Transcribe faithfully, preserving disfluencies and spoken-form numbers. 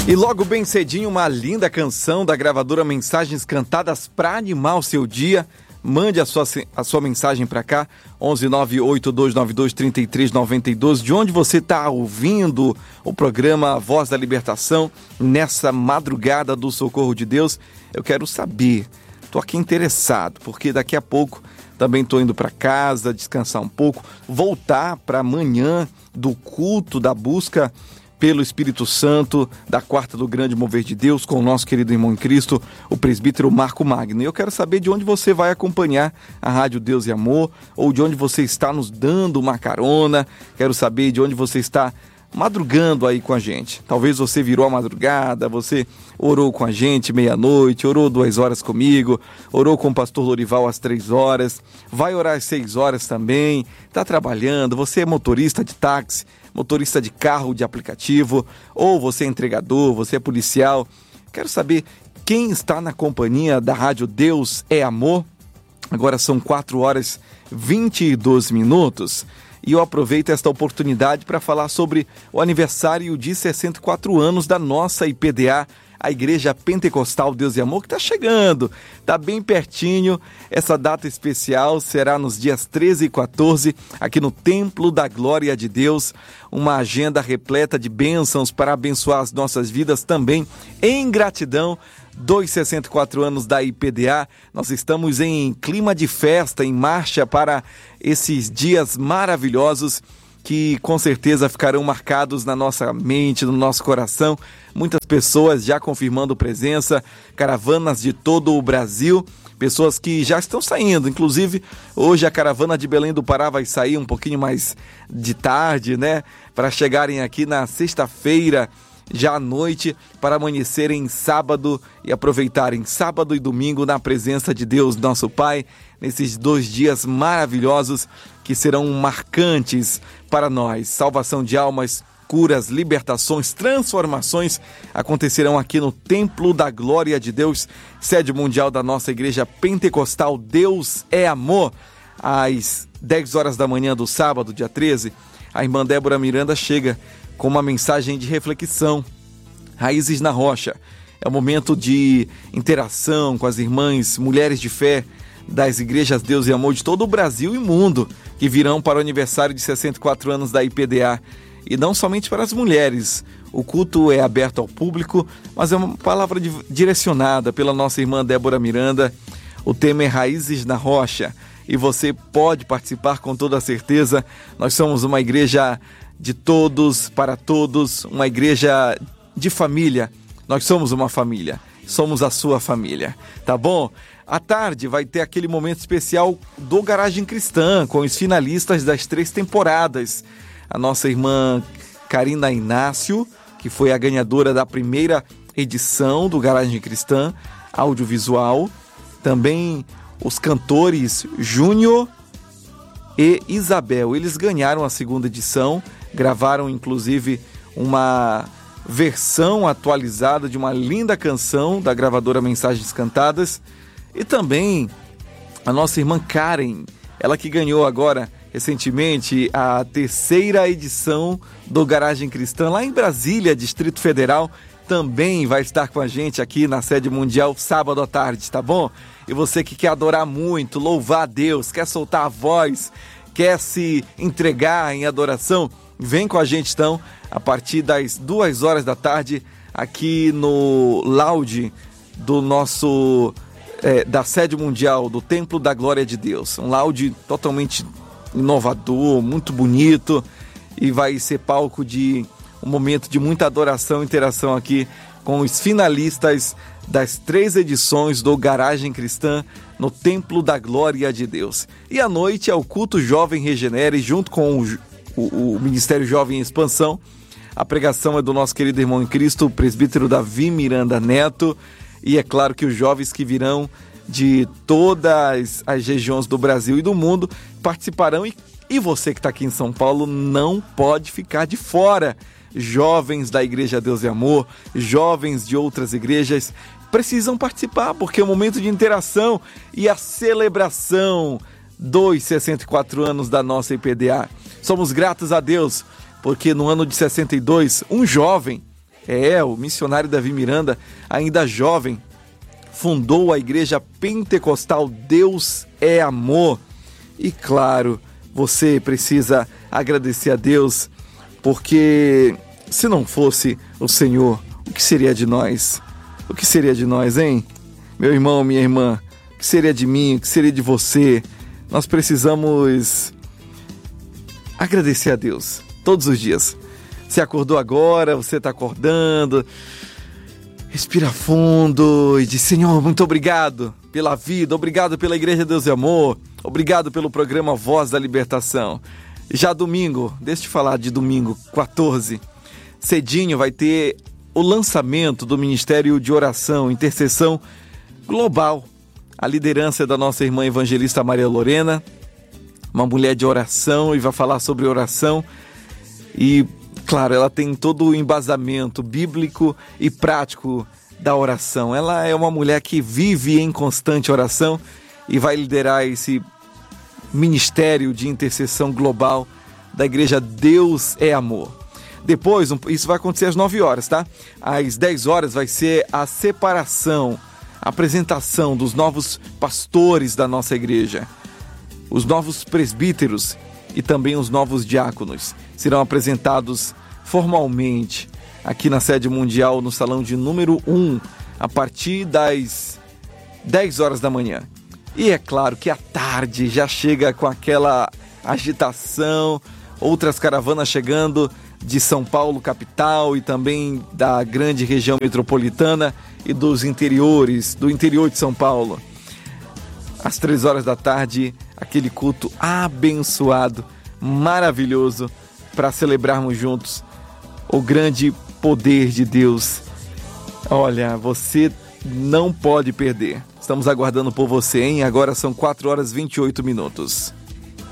E logo bem cedinho, uma linda canção da gravadora Mensagens Cantadas para animar o seu dia. Mande a sua, a sua mensagem para cá, onze nove oito dois nove dois três três nove dois, de onde você está ouvindo o programa Voz da Libertação nessa madrugada do Socorro de Deus. Eu quero saber, estou aqui interessado, porque daqui a pouco também estou indo para casa, descansar um pouco, voltar para amanhã do culto da busca pelo Espírito Santo, da Quarta do Grande Mover de Deus, com o nosso querido irmão em Cristo, o presbítero Marco Magno. E eu quero saber de onde você vai acompanhar a Rádio Deus e Amor, ou de onde você está nos dando uma carona. Quero saber de onde você está madrugando aí com a gente. Talvez você virou a madrugada, você orou com a gente meia-noite, orou duas horas comigo, orou com o pastor Lorival às três horas, vai orar às seis horas também, está trabalhando, você é motorista de táxi, motorista de carro, de aplicativo, ou você é entregador, você é policial. Quero saber quem está na companhia da Rádio Deus é Amor. Agora são quatro horas e vinte e dois minutos e eu aproveito esta oportunidade para falar sobre o aniversário de sessenta e quatro anos da nossa I P D A, a Igreja Pentecostal Deus e Amor, que está chegando, está bem pertinho. Essa data especial será nos dias treze e quatorze, aqui no Templo da Glória de Deus, uma agenda repleta de bênçãos para abençoar as nossas vidas também, em gratidão dos sessenta e quatro anos da I P D A. Nós estamos em clima de festa, em marcha para esses dias maravilhosos que com certeza ficarão marcados na nossa mente, no nosso coração. Muitas pessoas já confirmando presença, caravanas de todo o Brasil, pessoas que já estão saindo. Inclusive, hoje a caravana de Belém do Pará vai sair um pouquinho mais de tarde, né? Para chegarem aqui na sexta-feira, já à noite, para amanhecerem sábado e aproveitarem sábado e domingo na presença de Deus, nosso Pai, nesses dois dias maravilhosos que serão marcantes para nós. Salvação de almas, curas, libertações, transformações acontecerão aqui no Templo da Glória de Deus, sede mundial da nossa Igreja Pentecostal Deus é Amor. Às dez horas da manhã do sábado, dia treze, a irmã Débora Miranda chega com uma mensagem de reflexão. Raízes na Rocha. É um momento de interação com as irmãs, mulheres de fé das igrejas Deus e Amor de todo o Brasil e mundo, que virão para o aniversário de sessenta e quatro anos da I P D A. E não somente para as mulheres. O culto é aberto ao público, mas é uma palavra direcionada pela nossa irmã Débora Miranda. O tema é Raízes na Rocha e você pode participar com toda certeza. Nós somos uma igreja de todos, para todos, uma igreja de família. Nós somos uma família, somos a sua família, tá bom? À tarde vai ter aquele momento especial do Garagem Cristã, com os finalistas das três temporadas. A nossa irmã Karina Inácio, que foi a ganhadora da primeira edição do Garagem Cristã, audiovisual. Também os cantores Júnior e Isabel, eles ganharam a segunda edição, gravaram inclusive uma versão atualizada de uma linda canção da gravadora Mensagens Cantadas. E também a nossa irmã Karen, ela que ganhou agora recentemente a terceira edição do Garagem Cristã lá em Brasília, Distrito Federal, também vai estar com a gente aqui na sede mundial sábado à tarde, tá bom? E você que quer adorar muito, louvar a Deus, quer soltar a voz, quer se entregar em adoração, vem com a gente então a partir das duas horas da tarde aqui no lounge do nosso é, da sede mundial do Templo da Glória de Deus. Um lounge totalmente inovador, muito bonito, e vai ser palco de um momento de muita adoração e interação aqui com os finalistas das três edições do Garagem Cristã no Templo da Glória de Deus. E à noite é o Culto Jovem Regenere, junto com o, o, o Ministério Jovem em Expansão. A pregação é do nosso querido irmão em Cristo, o presbítero Davi Miranda Neto. E é claro que os jovens que virão de todas as regiões do Brasil e do mundo participarão. E, e você que está aqui em São Paulo não pode ficar de fora. Jovens da Igreja Deus e Amor, jovens de outras igrejas precisam participar, porque é um momento de interação e a celebração dos sessenta e quatro anos da nossa I P D A. Somos gratos a Deus, porque no ano de sessenta e dois, um jovem, É, o missionário Davi Miranda, ainda jovem, fundou a igreja pentecostal Deus é Amor. E claro, você precisa agradecer a Deus, porque se não fosse o Senhor, o que seria de nós? O que seria de nós, hein? Meu irmão, minha irmã, o que seria de mim? O que seria de você? Nós precisamos agradecer a Deus todos os dias. Você acordou agora, você está acordando, respira fundo e diz: Senhor, muito obrigado pela vida, obrigado pela Igreja Deus e Amor, obrigado pelo programa Voz da Libertação. Já domingo, deixa eu te falar de domingo, quatorze, cedinho vai ter o lançamento do Ministério de Oração, Intercessão Global. A liderança da nossa irmã evangelista Maria Lorena, uma mulher de oração, e vai falar sobre oração. E, claro, ela tem todo o embasamento bíblico e prático da oração. Ela é uma mulher que vive em constante oração e vai liderar esse Ministério de Intercessão Global da Igreja Deus é Amor. Depois, isso vai acontecer às nove horas, tá? Às dez horas vai ser a separação, a apresentação dos novos pastores da nossa igreja. Os novos presbíteros e também os novos diáconos serão apresentados formalmente aqui na sede mundial, no salão de número um, a partir das dez horas da manhã. E é claro que à tarde já chega com aquela agitação, outras caravanas chegando de São Paulo, capital, e também da grande região metropolitana e dos interiores, do interior de São Paulo. Às três horas da tarde, aquele culto abençoado, maravilhoso, para celebrarmos juntos o grande poder de Deus. Olha, você não pode perder. Estamos aguardando por você, hein? Agora são quatro horas e vinte e oito minutos.